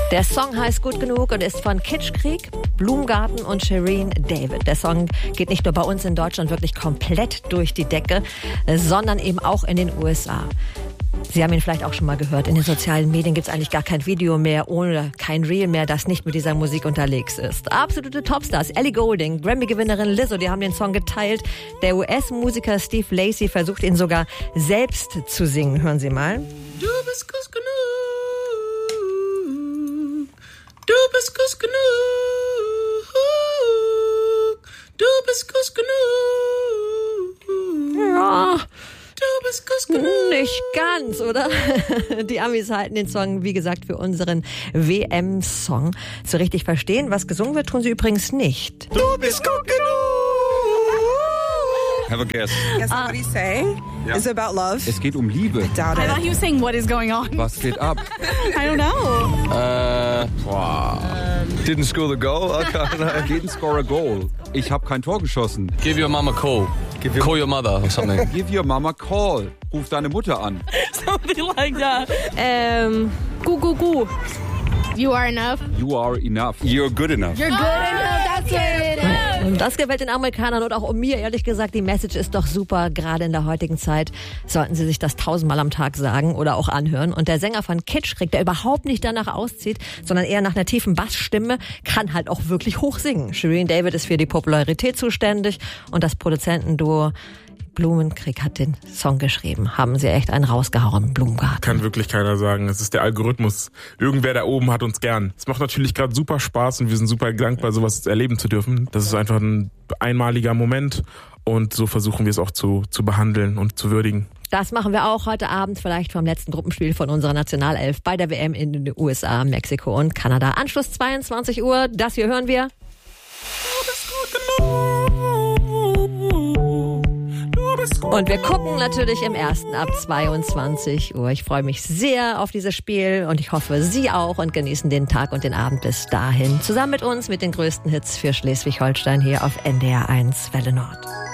Der Song heißt Gut genug und ist von Kitschkrieg, Blumengarten und Shirin David. Der Song geht nicht nur bei uns in Deutschland wirklich komplett durch die Decke, sondern eben auch in den USA. Sie haben ihn vielleicht auch schon mal gehört. In den sozialen Medien gibt es eigentlich gar kein Video mehr oder kein Reel mehr, das nicht mit dieser Musik unterwegs ist. Absolute Topstars. Ellie Goulding, Grammy-Gewinnerin Lizzo, die haben den Song geteilt. Der US-Musiker Steve Lacy versucht ihn sogar selbst zu singen. Hören Sie mal. Du bist gut genug. Du bist gut genug. Du bist gut genug. Ja. Du bist gut genug. Nicht ganz, oder? Die Amis halten den Song, wie gesagt, für unseren WM-Song. So richtig verstehen, was gesungen wird, tun sie übrigens nicht. Du bist gut genug. Have a guess. Guess what he's saying? Yeah. Is it about love? Es geht um Liebe. Doubt I it. thought he was saying what is going on. Was geht ab? I don't know. Didn't score the goal? Didn't score a goal. Ich habe kein Tor geschossen. Give your mum a call. Call your mother or something. Give your mama call. Ruf deine Mutter an. Something like that. Gu. You are enough. You are enough. You're good enough. You're good enough. That's what it is. Und das gefällt den Amerikanern und auch mir, ehrlich gesagt. Die Message ist doch super, gerade in der heutigen Zeit. Sollten sie sich das 1000-mal am Tag sagen oder auch anhören. Und der Sänger von Kitschkrieg, der überhaupt nicht danach auszieht, sondern eher nach einer tiefen Bassstimme, kann halt auch wirklich hoch singen. Shirin David ist für die Popularität zuständig und das Produzentenduo Blumenkrieg hat den Song geschrieben. Haben sie echt einen rausgehauen, Blumengarten. Kann wirklich keiner sagen. Es ist der Algorithmus. Irgendwer da oben hat uns gern. Es macht natürlich gerade super Spaß und wir sind super dankbar, sowas erleben zu dürfen. Das ist einfach ein einmaliger Moment und so versuchen wir es auch zu behandeln und zu würdigen. Das machen wir auch heute Abend, vielleicht vom letzten Gruppenspiel von unserer Nationalelf bei der WM in den USA, Mexiko und Kanada. Anschluss 22 Uhr, das hier hören wir. Und wir gucken natürlich im Ersten ab 22 Uhr. Ich freue mich sehr auf dieses Spiel und ich hoffe, Sie auch und genießen den Tag und den Abend bis dahin. Zusammen mit uns mit den größten Hits für Schleswig-Holstein hier auf NDR 1 Welle Nord.